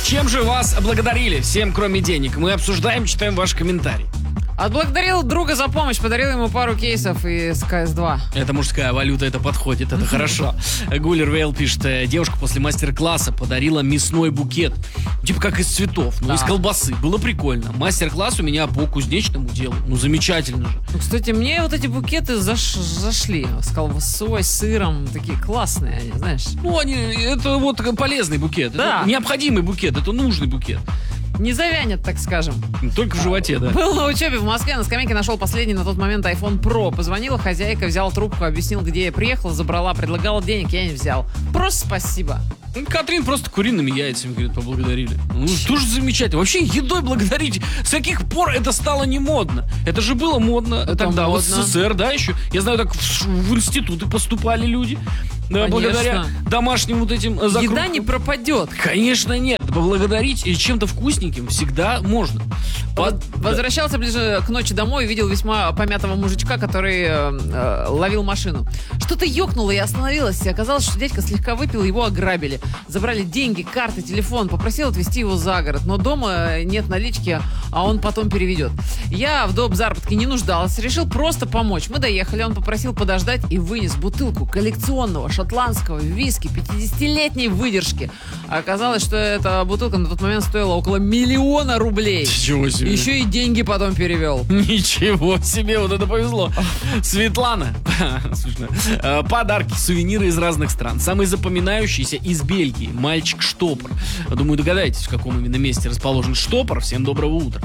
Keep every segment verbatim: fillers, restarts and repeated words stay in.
Чем же вас благодарили? Всем, кроме денег. Мы обсуждаем, читаем ваши комментарии. Отблагодарил друга за помощь, подарил ему пару кейсов из ка эс два. Это мужская валюта, это подходит, это хорошо. Гуллер Вейл пишет, девушка после мастер-класса подарила мясной букет. Типа как из цветов, ну Да. из колбасы. Было прикольно. Мастер-класс у меня по кузнечному делу. Ну замечательно же. Ну, кстати, мне вот эти букеты заш- зашли. С колбасой, с сыром. Такие классные они, знаешь. Ну они, это вот полезный букет. Да. Это необходимый букет, это нужный букет. Не завянет, так скажем. Только в животе, да. Был на учебе в Москве, на скамейке нашел последний на тот момент iPhone Pro. Позвонила хозяйка, взял трубку, объяснил, где я приехал, забрала, предлагала денег, я не взял. Просто спасибо. Ну, Катрин просто куриными яйцами, говорит, поблагодарили. Ну, тоже замечательно. Вообще, едой благодарить. С каких пор это стало не модно? Это же было модно Это тогда, модно. в СССР, да, еще. Я знаю, так в, в институты поступали люди. Да, Конечно. благодаря домашним вот этим закруткам. Еда не пропадет. Конечно, нет. Поблагодарить и чем-то вкусненьким всегда можно. Вот Под- возвращался ближе к ночи домой и видел весьма помятого мужичка, который э, э, ловил машину. Что-то ёкнуло и остановилось. И оказалось, что дядька слегка выпил, его ограбили. Забрали деньги, карты, телефон. Попросил отвезти его за город. Но дома нет налички, а он потом переведет. Я в доп. Заработке не нуждалась. Решил просто помочь. Мы доехали, он попросил подождать и вынес бутылку коллекционного шотландского виски пятидесятилетней выдержки. А оказалось, что эта бутылка на тот момент стоила около миллиона рублей. Ничего себе. Еще и деньги потом перевел. Ничего себе, вот это повезло. Светлана. Смешно. Э, Подарки, сувениры из разных стран. Самый запоминающийся из Бельгии. Мальчик Штопор. Думаю, догадаетесь, в каком именно месте расположен Штопор. Всем доброго утра.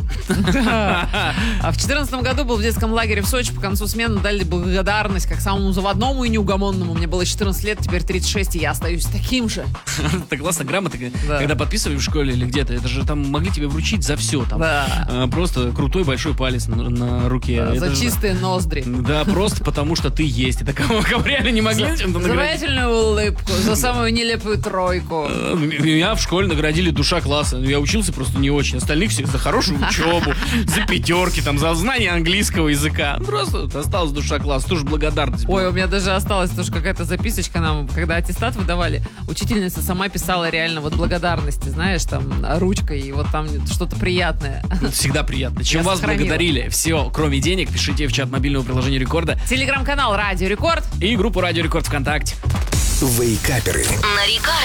А в четырнадцатом году был в детском лагере в Сочи. По концу смены дали благодарность как самому заводному и неугомонному. Мне было четырнадцать лет, теперь тридцать шесть, и я остаюсь таким же. Это классно, грамота, Да. когда подписывали в школе или где-то. Это же там могли тебе вручить за все. Там. Да. Э, Просто крутой большой палец на, на руке. Да, Это за же- чистые ноздри. Да, просто потому что ты есть. Это кого, кого реально не могли За чем-то наградить. заразительную улыбку, за самую нелепую тройку. Э, Меня в школе наградили душа класса. Я учился просто не очень. Остальных всех за хорошую учебу, за пятерки, там, за знание английского языка. Просто осталась душа класса. Тоже благодарность была. Ой, у меня даже осталась тоже какая-то записочка нам, когда аттестат выдавали, учительница сама писала реально вот благодарности, знаешь, там, ручкой, и вот там что-то приятное. Это всегда приятно. Чем Я вас сохранила. благодарили? Все, кроме денег, пишите в чат мобильного приложения Рекорда Телеграм-канал Радио Рекорд. и группу Радио Рекорд ВКонтакте. Вейкаперы. На Рекорде.